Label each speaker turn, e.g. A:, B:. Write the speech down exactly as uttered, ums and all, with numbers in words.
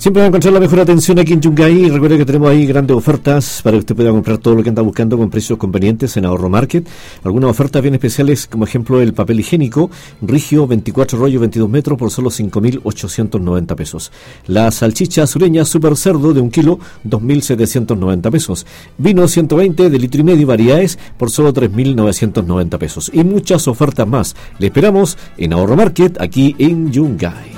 A: Siempre va a encontrar la mejor atención aquí en Yungay. Recuerde que tenemos ahí grandes ofertas para que usted pueda comprar todo lo que anda buscando con precios convenientes en Ahorro Market. Algunas ofertas bien especiales, como ejemplo el papel higiénico Rigio veinticuatro rollos veintidós metros por solo cinco mil ochocientos noventa pesos. La salchicha sureña Super Cerdo de un kilo, dos mil setecientos noventa pesos. Vino ciento veinte de litro y medio variedades por solo tres mil novecientos noventa pesos. Y muchas ofertas más. Le esperamos en Ahorro Market aquí en Yungay.